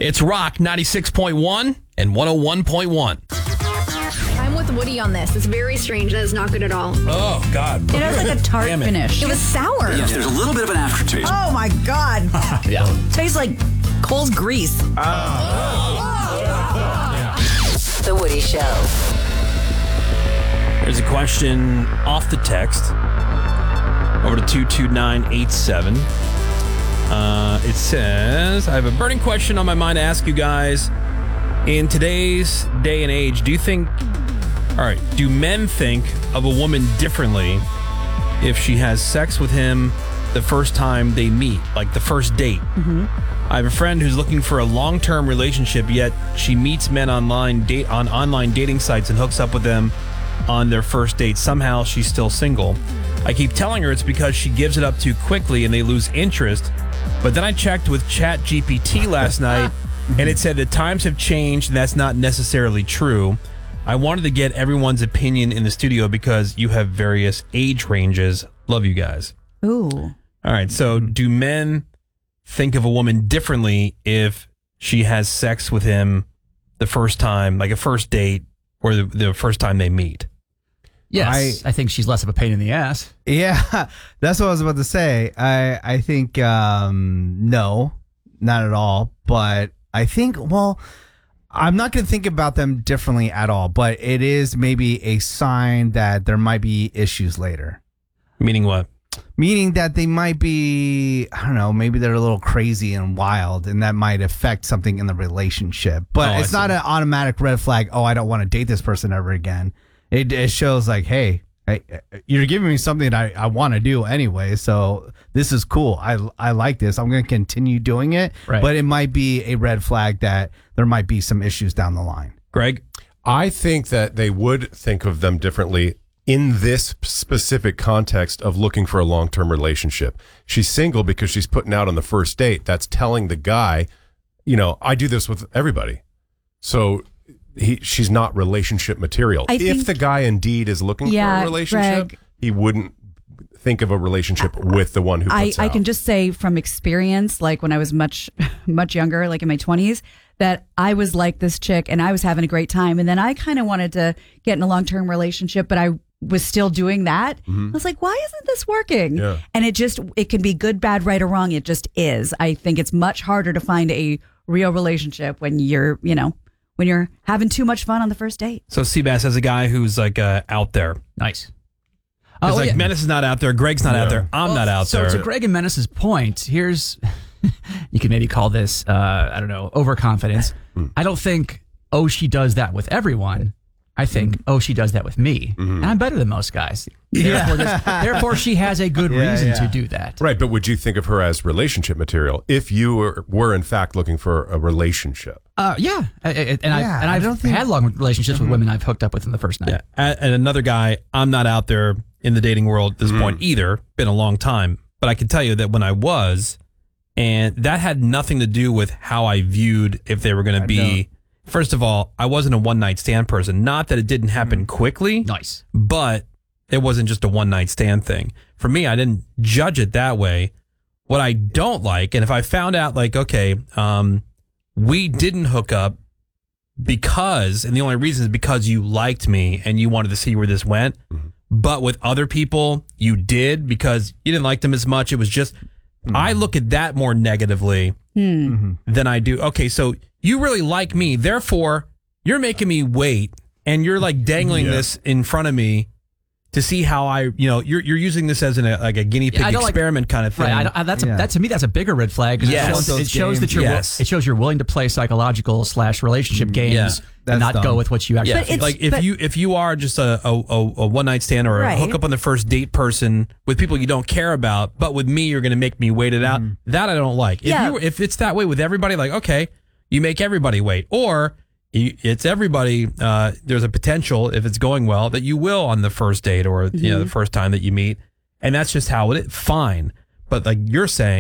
It's Rock 96.1 and 101.1. I'm with Woody on this. It's very strange. That is not good at all. Oh, God. It has like a tart finish. It was sour. Yes, there's a little bit of an aftertaste. Oh my God. Yeah. Tastes like Cole's grease. The Woody Show. There's a question off the text over to 22987. It says, I have a burning question on my mind to ask you guys. In today's day and age, do men think of a woman differently if she has sex with him the first time they meet, like the first date? Mm-hmm. I have a friend who's looking for a long-term relationship, yet she meets men on online dating sites and hooks up with them on their first date. Somehow she's still single. I keep telling her it's because she gives it up too quickly and they lose interest. But then I checked with ChatGPT last night and it said that times have changed and that's not necessarily true. I wanted to get everyone's opinion in the studio because you have various age ranges. Love you guys. Ooh. All right. So do men think of a woman differently if she has sex with him the first time, like a first date or the first time they meet? Yes, I think she's less of a pain in the ass. Yeah, that's what I was about to say. I think no, not at all. But I think, well, I'm not going to think about them differently at all. But it is maybe a sign that there might be issues later. Meaning what? Meaning that they might be, I don't know, maybe they're a little crazy and wild, and that might affect something in the relationship. But it's not an automatic red flag. Oh, I don't want to date this person ever again. It shows like, hey, you're giving me something that I want to do anyway, so this is cool. I like this. I'm going to continue doing it, right. But it might be a red flag that there might be some issues down the line. Greg? I think that they would think of them differently in this specific context of looking for a long-term relationship. She's single because she's putting out on the first date. That's telling the guy, I do this with everybody. So she's not relationship material. If the guy indeed is looking for a relationship, Greg, he wouldn't think of a relationship with the one who puts out. I can just say from experience, like when I was much, much younger, like in my 20s, that I was like this chick and I was having a great time. And then I kind of wanted to get in a long-term relationship, but I was still doing that. Mm-hmm. I was like, why isn't this working? Yeah. And it can be good, bad, right, or wrong. It just is. I think it's much harder to find a real relationship when you're, when you're having too much fun on the first date. So Seabass, as a guy who's like out there. Nice. It's like Menace is not out there. Greg's not out there. I'm not out there. So to Greg and Menace's point, here's, you could maybe call this, I don't know, overconfidence. I don't think, she does that with everyone. I think, she does that with me. And I'm better than most guys. Therefore, she has a good reason to do that. Right, but would you think of her as relationship material if you were in fact looking for a relationship? Yeah. I've had long relationships with women I've hooked up with in the first night. Yeah. And another guy, I'm not out there in the dating world at this point either. Been a long time. But I can tell you that when I was, and that had nothing to do with how I viewed if they were going to be. First of all, I wasn't a one-night stand person. Not that it didn't happen quickly. Nice. But it wasn't just a one-night stand thing. For me, I didn't judge it that way. What I don't like, and if I found out like, okay, we didn't hook up because, and the only reason is because you liked me and you wanted to see where this went. But with other people, you did because you didn't like them as much. It was just, I look at that more negatively than I do. Okay, so you really like me. Therefore, you're making me wait and you're like dangling this in front of me to see how you're using this as a guinea pig experiment kind of thing. Right, that to me, that's a bigger red flag. Yes. It shows that you're willing to play psychological / relationship games and not go with what you actually. Like if you are just a one night stand or a hook up on the first date person with people you don't care about, but with me you're going to make me wait it out. That I don't like. If it's that way with everybody, like okay, you make everybody wait, or it's everybody. There's a potential, if it's going well, that you will on the first date or the first time that you meet, and that's just how it is. Fine, but like you're saying.